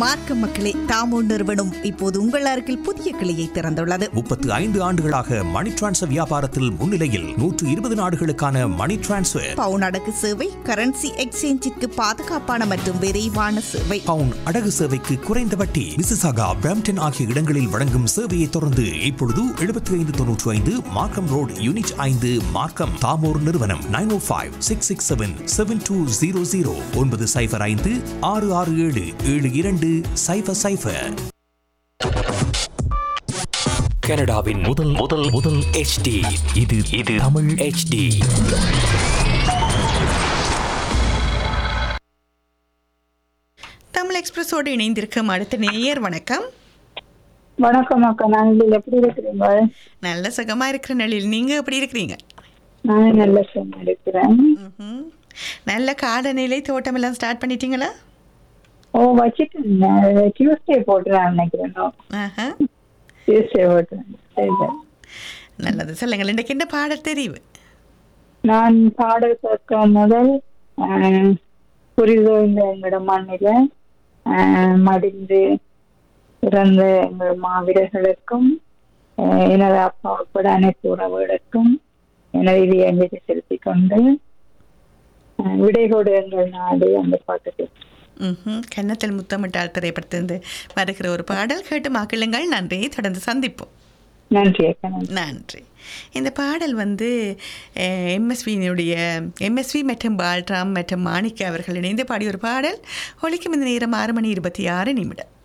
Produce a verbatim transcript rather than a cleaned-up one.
மார்க்க மக்களே, தாமோ நிறுவனம் இப்போது உங்கள் அருகில் புதிய கிளையை திறந்துள்ளது. முப்பத்து ஐந்து ஆண்டுகளாக மணி டிரான்ஸ்ஃபர் வியாபாரத்தில் முன்னிலையில் நூற்று இருபது நாடுகளுக்கான மணி டிரான்ஸ்ஃபர், பவுன் அடகு சேவை, கரன்சி எக்ஸ்சேஞ்சிற்கு பாதுகாப்பான மற்றும் விரைவான சேவை, பவுன் அடகு சேவைக்கு குறைந்த வட்டி. மிசிசாகா, பிரம்டன் ஆகிய இடங்களில் வழங்கும் சேவையை தொடர்ந்து இப்பொழுது எழுபத்தி ஐந்து தொன்னூற்றி ஐந்து மார்க்கம் ரோடு, யூனிட் ஐந்து, மார்க்கம். தாமோர் நிறுவனம் நைன் ஓ five six six seven seven two zero zero ஒன்பது சைபர் ஐந்து ஆறு ஆறு ஏழு ஏழு இரண்டு சைபர் சைபர். கனடாவின் முதல் முதல் முதல் எச் டி இது இது தமிழ் எச் டி. தமிழ் எக்ஸ்பிரஸோடு இணைந்திருக்கும் அடுத்த நேயர். வணக்கம். வணக்கம் அக்கா, நாங்கள் எப்படி இருக்கிறீங்க? நல்ல சுகமா இருக்கிற நிலையில் நீங்க எப்படி இருக்கிறீங்க? நான் நல்ல சுகமா இருக்கிறேன். நல்ல காலநிலை தோட்டம் எல்லாம் ஸ்டார்ட் பண்ணிட்டீங்களா? ஓ, வச்சுட்டேன். டியூஸ்டே போட்டுறேன் நினைக்கிறேன். டியூஸ்டே போட்டுறேன். நல்லது, சொல்லுங்கள். இன்றைக்கு என்ன பாடல் தெரிவு? நான் பாடல் கேட்க முதல் புரிதோ இந்த எங்களோட மண்ணில மடிந்து இறந்த எங்கள் மாவீரர்களுக்கும் எனது அப்பா உட்பட அனைத்து உறவுகளுக்கும் எனது இது அஞ்சலி செலுத்திக் கொண்டு விடைகோடு எங்கள் நாடு அந்த பாட்டுக்கு கன்னத்தில் முத்தமிட்டால் திரைப்படத்திலிருந்து வருகிற ஒரு பாடல் கேட்டு மக்களுங்கள். நன்றி, தொடர்ந்து சந்திப்போம். நன்றி நன்றி. இந்த பாடல் வந்து எம்எஸ்வியினுடைய எம்எஸ்வி மற்றும் பால்ராம் மற்றும் மாணிக்க அவர்கள் இணைந்து பாடிய ஒரு பாடல். ஒலிக்கும் இந்த நேரம் ஆறு மணி இருபத்தி ஆறு நிமிடம்.